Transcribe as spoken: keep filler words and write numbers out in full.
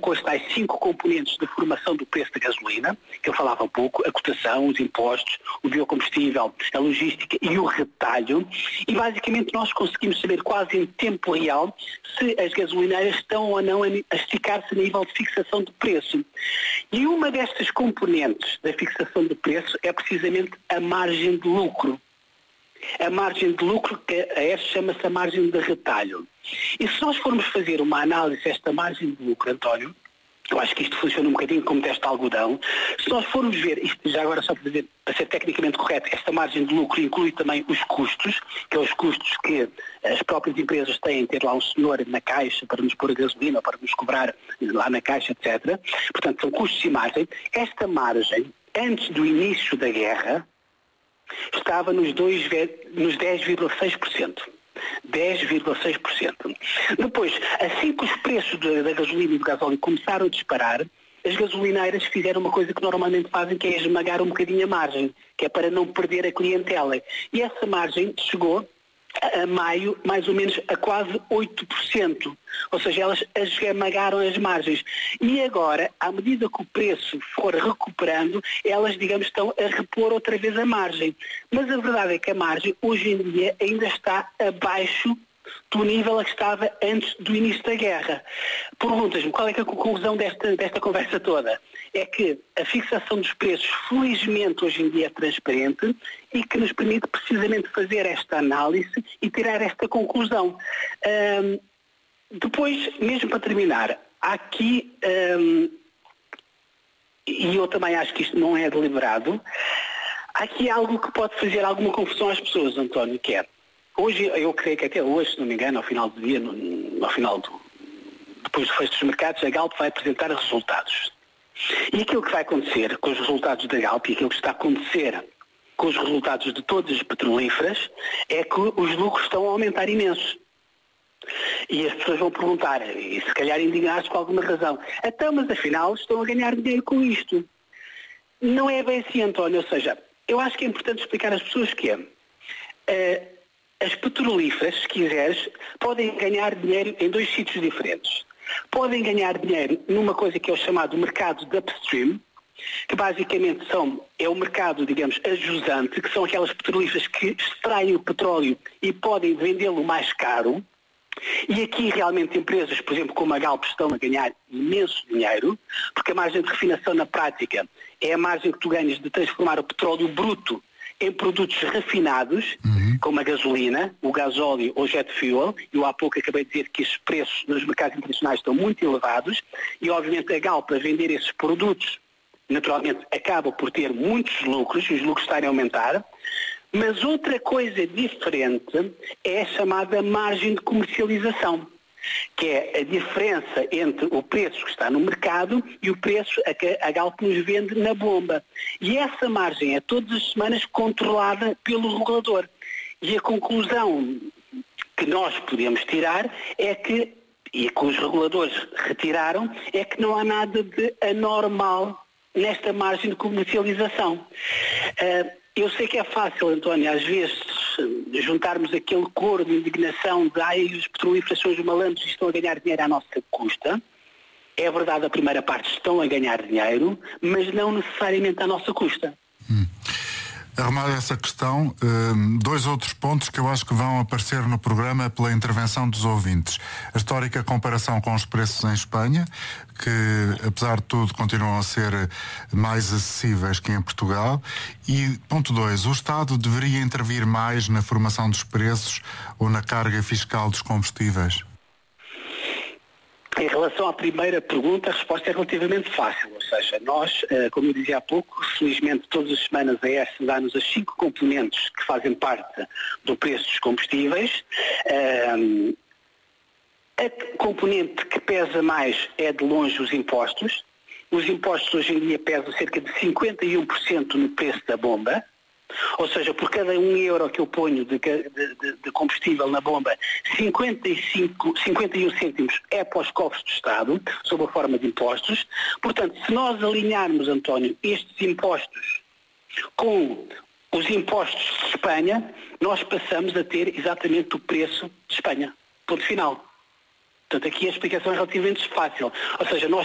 com as tais cinco componentes de formação do preço da gasolina, que eu falava há pouco, a cotação, os impostos, o biocombustível, a logística e o retalho, e basicamente nós conseguimos saber quase em tempo real se as gasolineiras estão ou não a esticar-se a nível de fixação de preço. E uma destas componentes da fixação de preço é precisamente a margem de lucro. A margem de lucro, que a essa chama-se a margem de retalho. E se nós formos fazer uma análise desta margem de lucro, António, eu acho que isto funciona um bocadinho como teste de algodão. Se nós formos ver, isto já agora só para, dizer, para ser tecnicamente correto, esta margem de lucro inclui também os custos, que são os custos que as próprias empresas têm, ter lá um senhor na caixa para nos pôr a gasolina, para nos cobrar lá na caixa, etcétera. Portanto, são custos e margem. Esta margem, antes do início da guerra, estava nos, nos dez vírgula seis por cento. dez vírgula seis por cento. Depois, assim que os preços da, da gasolina e do gasóleo começaram a disparar, as gasolineiras fizeram uma coisa que normalmente fazem, que é esmagar um bocadinho a margem, que é para não perder a clientela. E essa margem chegou a maio, mais ou menos, a quase oito por cento. Ou seja, elas esmagaram as margens. E agora, à medida que o preço for recuperando, elas, digamos, estão a repor outra vez a margem. Mas a verdade é que a margem, hoje em dia, ainda está abaixo do nível a que estava antes do início da guerra. Perguntas-me, qual é, que é a conclusão desta, desta conversa toda? É que a fixação dos preços, felizmente, hoje em dia é transparente e que nos permite precisamente fazer esta análise e tirar esta conclusão. Um, depois, mesmo para terminar, há aqui, um, e eu também acho que isto não é deliberado, há aqui algo que pode fazer alguma confusão às pessoas, António, que é, hoje, eu creio que até hoje, se não me engano, ao final do dia, no, ao final do, depois do fecho dos mercados, a Galp vai apresentar resultados. E aquilo que vai acontecer com os resultados da Galp e aquilo que está a acontecer com os resultados de todas as petrolíferas é que os lucros estão a aumentar imenso. E as pessoas vão perguntar, e se calhar indignar-se por alguma razão, então, mas afinal estão a ganhar dinheiro com isto. Não é bem assim, António, ou seja, eu acho que é importante explicar às pessoas que é, uh, as petrolíferas, se quiseres, podem ganhar dinheiro em dois sítios diferentes. Podem ganhar dinheiro numa coisa que é o chamado mercado de upstream, que basicamente são, é o mercado, digamos, ajusante, que são aquelas petrolíferas que extraem o petróleo e podem vendê-lo mais caro. E aqui realmente empresas, por exemplo, como a Galp, estão a ganhar imenso dinheiro, porque a margem de refinação na prática é a margem que tu ganhas de transformar o petróleo bruto em produtos refinados, uhum. como a gasolina, o gasóleo ou jet fuel. Eu há pouco acabei de dizer que esses preços nos mercados internacionais estão muito elevados e obviamente a Galp, a vender esses produtos, naturalmente acaba por ter muitos lucros e os lucros estarem a aumentar. Mas outra coisa diferente é a chamada margem de comercialização, que é a diferença entre o preço que está no mercado e o preço a que a Galp nos vende na bomba. E essa margem é todas as semanas controlada pelo regulador. E a conclusão que nós podemos tirar é que, e que os reguladores retiraram, é que não há nada de anormal nesta margem de comercialização. Uh, eu sei que é fácil, António, às vezes juntarmos aquele coro de indignação de ai, os petrolíferos são os malandros e estão a ganhar dinheiro à nossa custa. É verdade, a primeira parte estão a ganhar dinheiro, mas não necessariamente à nossa custa. Hum. Arrumar essa questão, dois outros pontos que eu acho que vão aparecer no programa pela intervenção dos ouvintes. A histórica comparação com os preços em Espanha, que apesar de tudo continuam a ser mais acessíveis que em Portugal. E ponto dois, o Estado deveria intervir mais na formação dos preços ou na carga fiscal dos combustíveis? Em relação à primeira pergunta, a resposta é relativamente fácil, ou seja, nós, como eu dizia há pouco, felizmente todas as semanas a E S dá-nos as cinco componentes que fazem parte do preço dos combustíveis. A componente que pesa mais é de longe os impostos. Os impostos hoje em dia pesam cerca de cinquenta e um por cento no preço da bomba. Ou seja, por cada um euro que eu ponho de, de, de combustível na bomba, cinquenta e cinco, cinquenta e um cêntimos é para os cofres do Estado, sob a forma de impostos. Portanto, se nós alinharmos, António, estes impostos com os impostos de Espanha, nós passamos a ter exatamente o preço de Espanha. Ponto final. Portanto, aqui a explicação é relativamente fácil. Ou seja, nós